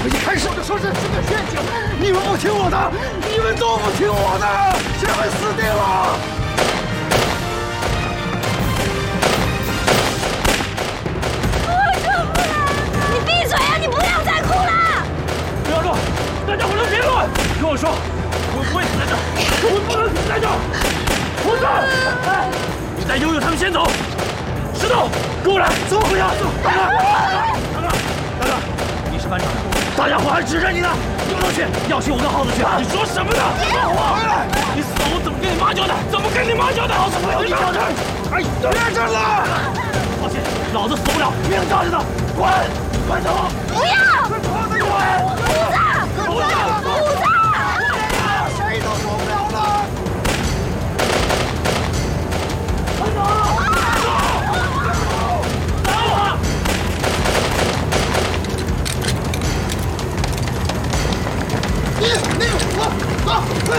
我一开始就说这是个陷阱，你们不听我的，你们都不听我的，这回死定了！ 我受不了了！你闭嘴啊！你不要再哭了！ 不要乱，大家伙都别乱！跟我说，我不会死在这儿，我不能死在这儿！胡子，哎，你带悠悠他们先走。石头，跟我来，走！不要走！大哥，你是班长，大家伙还指着你呢，你不能去，要去我跟耗子去。你说什么呢？回来！你死了，我怎么跟你妈交代？怎么跟你妈交代？老子不要你交代！哎，别争了！放心，老子死不了，命罩着呢。滚，快走！ 不要！ 滚！ 虎子， 谁都走不了了！ 快走！ 你，走，快